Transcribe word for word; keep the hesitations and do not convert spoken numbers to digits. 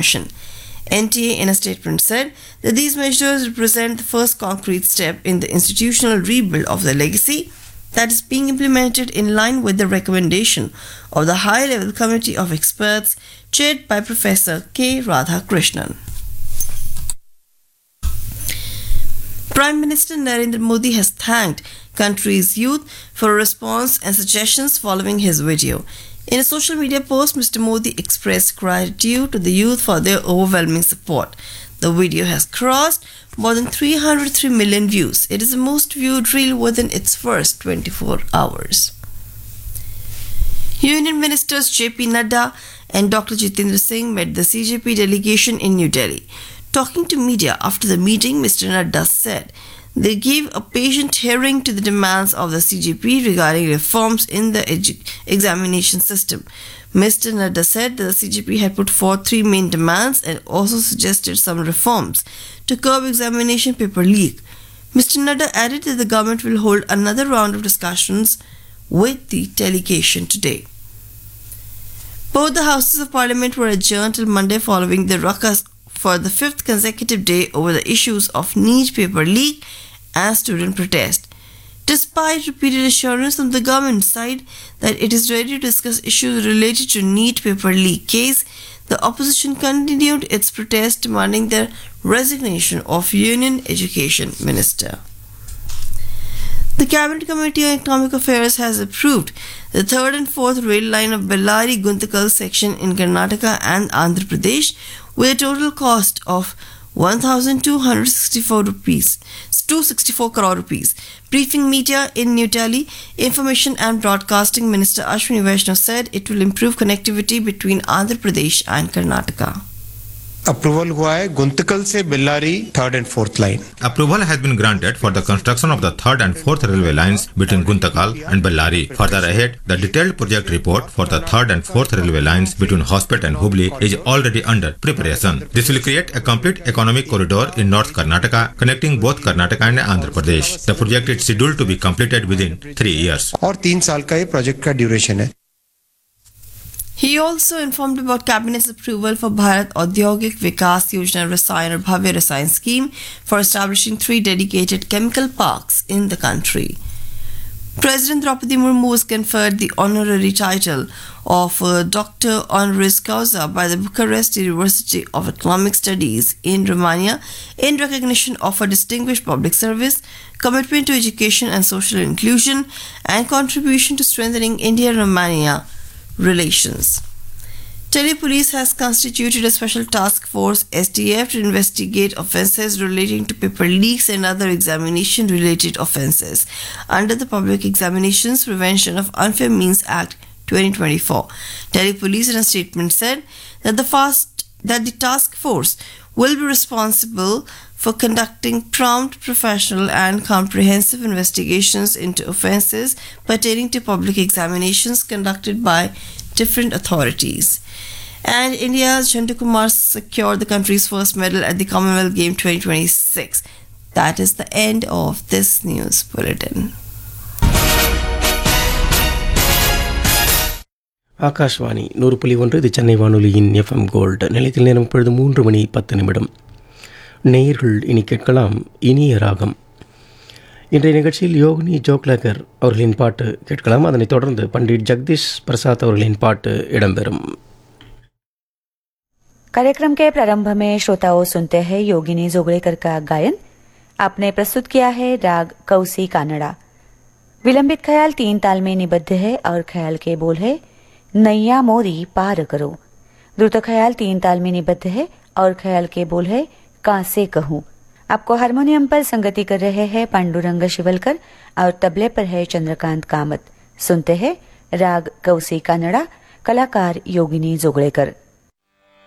Commission. N T A in a statement said that these measures represent the first concrete step in the institutional rebuild of the legacy that is being implemented in line with the recommendation of the high-level committee of experts chaired by Professor K. Radhakrishnan. Prime Minister Narendra Modi has thanked country's youth for a response and suggestions following his video. In a social media post, Mister Modi expressed gratitude to the youth for their overwhelming support. The video has crossed more than three hundred three million views. It is the most viewed reel within its first twenty-four hours. Union Ministers J P Nadda and Doctor Jitendra Singh met the C J P delegation in New Delhi. Talking to media after the meeting, Mister Nadda said they gave a patient hearing to the demands of the C J P regarding reforms in the edu- examination system. Mister Nadda said that the C J P had put forth three main demands and also suggested some reforms to curb examination paper leak. Mister Nadda added that the government will hold another round of discussions with the delegation today. Both the houses of parliament were adjourned till Monday following the ruckus for the fifth consecutive day over the issues of NEET paper leak and student protest. Despite repeated assurance from the government side that it is ready to discuss issues related to NEET paper leak case, the opposition continued its protest demanding the resignation of Union Education Minister. The Cabinet Committee on Economic Affairs has approved the third and fourth rail line of Bellary-Guntakal section in Karnataka and Andhra Pradesh with a total cost of one thousand two hundred sixty-four rupees, two hundred sixty-four crore rupees. Briefing media in New Delhi, Information and Broadcasting Minister Ashwini Vaishnaw said it will improve connectivity between Andhra Pradesh and Karnataka. Approval हुआ है गुंतकल से Bellary third and fourth line. Approval has been granted for the construction of the third and fourth railway lines between Guntakal and Bellary. Further ahead, the detailed project report for the third and fourth railway lines between Hospet and Hubli is already under preparation. This will create a complete economic corridor in North Karnataka connecting both Karnataka and Andhra Pradesh. The project is scheduled to be completed within three years. और तीन साल का ये project का duration है. He also informed about Cabinet's approval for Bharat Audyogik Vikas Yojana Rasayan or Bhavya Rasayan scheme for establishing three dedicated chemical parks in the country. President Draupadi Murmu was conferred the honorary title of uh, Doctor Honoris Causa by the Bucharest University of Economic Studies in Romania in recognition of her distinguished public service, commitment to education and social inclusion, and contribution to strengthening India-Romania relations. Delhi Police has constituted a special task force S T F to investigate offences relating to paper leaks and other examination related offences under the Public Examinations Prevention of Unfair Means Act twenty twenty-four. Delhi Police in a statement said that the fast that the task force will be responsible for conducting prompt, professional and comprehensive investigations into offences pertaining to public examinations conducted by different authorities. And India's Chandu Kumar secured the country's first medal at the Commonwealth Games twenty twenty-six. That is the end of this news bulletin. Akashvani நூறு புள்ளி ஒன்று இது சென்னை வானொலியின் FM gold நிலையத்தில் நேரம் இப்பொழுது மூன்று மணி பத்து நிமிடம். நேயர்கள் இனி கேட்கலாம் இனிய ராகம். இன்றைய நிகழ்ச்சியில் யோகினி ஜோக்லகர் அவர்களின் பாட்டு கேட்கலாம். அதனைத் தொடர்ந்து பண்டிட் ஜெகதீஷ் பிரசாத் அவர்களின் பாட்டு இடம்பெறும். कार्यक्रम के प्रारंभ में श्रोताओं सुनते हैं योगिनी जोगड़ेकर का गायन. आपने प्रस्तुत किया है राग कौसी कानड़ा. विलंबित ख्याल तीन ताल में निबद्ध है और ख्याल के बोल है नैया मोरी पार करो. द्रुत ख्याल तीन ताल में निबद्ध है और ख्याल के बोल है कासे कहूं. आपको हारमोनियम पर संगति कर रहे हैं पांडुरंग शिवलकर और तबले पर है चंद्रकांत कामत. सुनते हैं राग कौसी कानड़ा, कलाकार योगिनी जोगड़ेकर.